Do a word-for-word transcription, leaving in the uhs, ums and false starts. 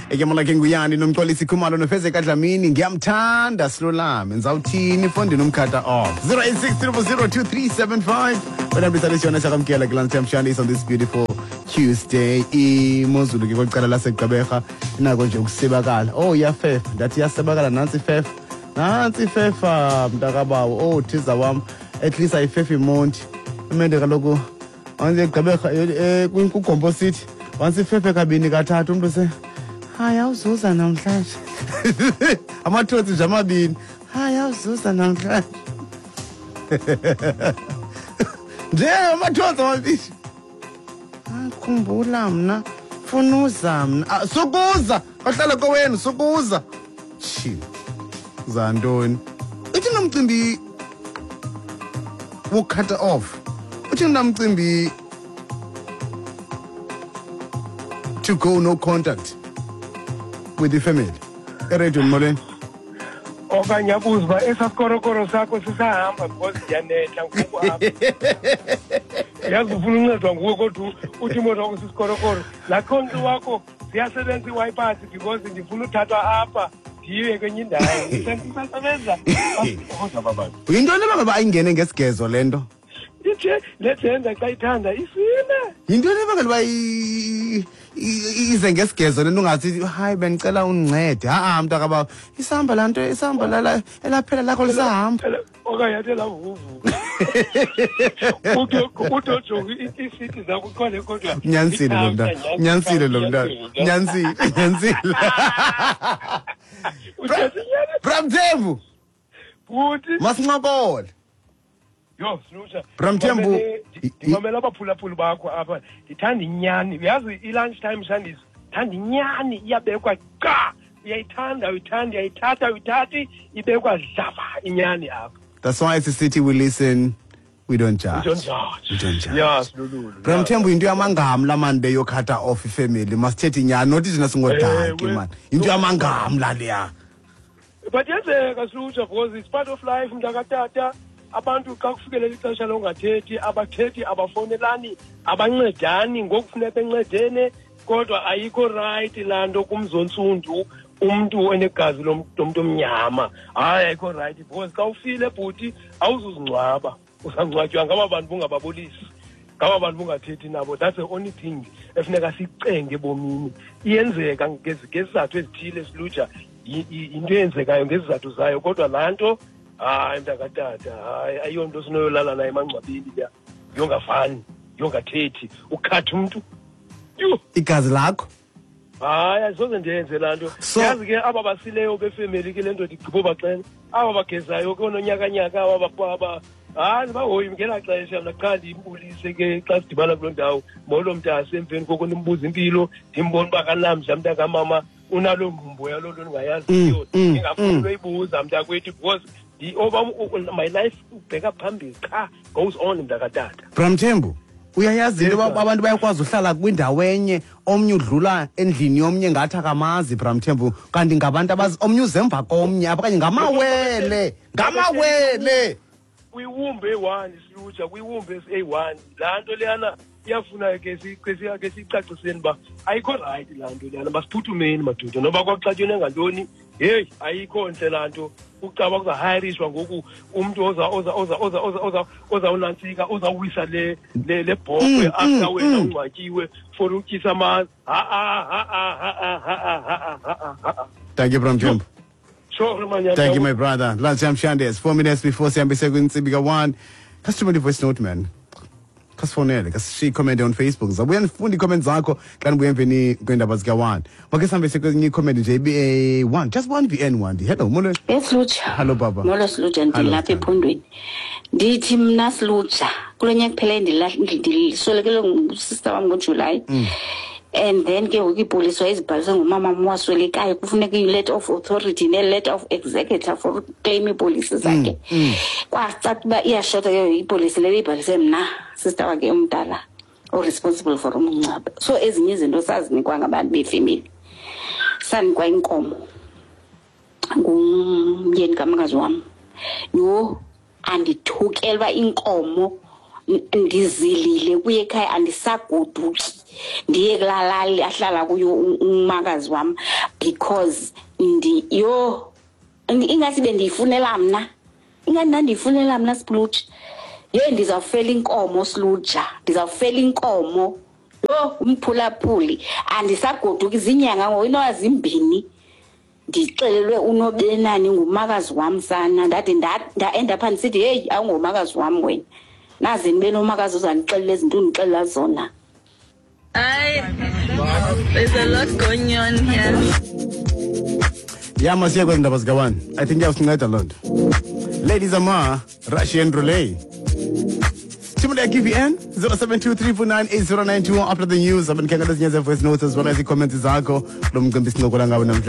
Egama lakhe nguyani nomxolisi Khumalo noFezeka Dlamini ngiyamthanda Silulame ngizawuthini fondini umkhata off zero eight six zero zero two three seven five wena bisalisiyona shakamkela kulanthe mshana is on this beautiful Tuesday imozulu ke kwecala laseGqeberha inako nje ukusebakala oh iyafefa ndathi iyasebakala nansi fefa nansi fefa mntakabawo oh thiza wami at least ayifefa imonti imende kaloku anje Gqeberha eh kwinkomposite once ifefe kabini kathathu umuntu se hayi awuzuza namhlanje amathotsi nje amabini hayi awuzuza namhlanje nje amathotsi amabini akhumbula mna funa uza mna sukuza ohlala kowenu sukuza chi zantoni uthi nomcimbi wo cut off uthi nomcimbi to go no contact with the family. Radio Moleni. Okanye abuzwa esakorokoro sakho sisahamba because yanetha ngokuhamba. Yazufuna uncedwa nguwe kodwa uthi imoto yakho sisikorokoro. La khonto wakho siyasebenza iWi-Fi because ndifuna uthathwa apha ndiye kwenye indawo. Sengisasebenza. Kodwa baba. Yintoni baba ayingene ngesigezo lento? Ithe lethenza xa ithanda isine. Yintoni baba ba ize ngesigezo lento ungathi hayi benicela undincede ha mntakaba isihamba lanto isihamba la elaphela lakho lisahamba okanye yathi la vuvu uthi uthi isithi zakho khona kodwa nyansile lo mntana nyansile lo mntana nyansile nyansile Bramthembu uthi masinqokole yo Slucha Bramthembu ngimamela abaphulaphuli bakho apha ndithanda inyani uyazi i-lunch time shandisi thanda inyani iyabekwa qa uyayithanda uyithanda uyayithatha uyithathi ibekwa dlava inyani apha. That's why it's a city we listen we don't judge. We don't judge. We don't judge. Yes, Lulu. Bramthembu into yamangamla man beyo cut off ifamily masithethe inyani not thina singodaki man into yamangamla leya. But yenzeka Slucha because it's part of life mntakatata. Abantu xa kufikelela ixesha longathethi abathethi abafonelani abancedani ngokufuneka encedene kodwa ayikho right lanto kumzontsundu umuntu onegazi lomuntu omnyama hayi ayikho right because xa ufile bhuti awuzuzingcwaba usangcwatywa ngaba bantu bungababolisi ngaba bantu bungathethi nabo that's the only thing efuneka sicenge ebomini iyenzeka ngezizathu ezithile Slucha into eyenzekayo ngezizathu zayo kodwa lanto hayi mntakatata hayi ayonto sinoyolala naye emangcwabeni ya yongafani yongathethi ukhatha umuntu yho igazi lakho hayi asoze ndenze lanto yazi ke aba basileyo befamily ke lento digqibo baxela aba bagezayo kononyakanyaka aba baba hayi bahoyi ngela xesha mna cha ndimbulise ke xa sidibana kuloo ndawo molo mntase emveni koko ndimbuza impilo ndimbona uba kanamdla mntakamama unalo ngumbo yalo nto ndingayaziyo ingafuni uyibuza mntakwethu because the over my life ubheka phambili cha goes on mntakatata. Bramthembu uyayazi into abantu bayakwazi uhlala kwindawo enye omnye udlula endlini yomnye ngathi akamazi Bramthembu kanti ngabantu abazi omnye uzemva komnye abanye ngamawele ngamawele kwiwumbe one Slucha kwiwumbe A one lanto leyana iyafuna ke siqhesiya ke sicaciseni ba ayikho right lanto leyana basiphuthumeni madoda noba kwaxatywe ngantoni hey ayikho nhle lanto ucaba kuzahirishwa ngoku umuntu oza oza oza oza oza oza oza unantsika uzawisa le le bhokwe after wena ungcwatyiwe for utyisa amanzi ha ha ha ha ha. Thank you Bramthembu. Sure man. Thank you my brother. Last time Shandes four minutes before siyambise kwintsibi one customer voice note man kasifonele kasi comment on Facebook zabuya nifundi comment zakho xa nibuye emveni kwendaba zika one make sihambise kwenye comment nje B A one just one V N one. Hello molo. Yes Slucha. Hello baba. Molo Slucha ndilapha ephondweni ndithi mna Slucha kulonyaka kuphela ndiliswelekele ngusister wami ngoJuly and then ke ukipolisi wayezibhalise ngumama mwaswelekayo kufuneka i-letter of authority ne-letter of executor for claim ipolisi zakhe kwacaca uba iyashota ke ipolisi leli ibhalise mna sister wakhe omdala o-responsible for umngcwabo so ezinye izinto sazinikwa ngabantu befamily sanikwa inkomo ngumyeni kamakazi wami yo andithukela uba inkomo ndizilile kuye ekhaya andisagoduki ndiye kulalali ahlala kuyo umakazi wami because ndi yo ingathi bendiyifunela mna ingathi nandiyifunela mna Sibulutsha ye ndizawufela inkomo Silutsha ndizawufela inkomo yo umphulaphuli andisagoduki izinyanga ngoyinoya zimbini ndixelelwe uNobenani ngumakazi wami sana ndade ndaenda phansi sithi hey awungomakazi wami wena nazi nibe nomakazi uzanixelela izinto undixelela zona. Hi, there's a lot going on here. Yeah, masiya kwenza ndaba zikaWani. I think yawusinceda loo nto. Ladies and ma, Russian Relay. Timothy K V N zero seven two three four nine eight zero nine two after the news. I've been getting voice notes as well as the comments zakho. Lo mcimbi sincokola ngawo namhlanje.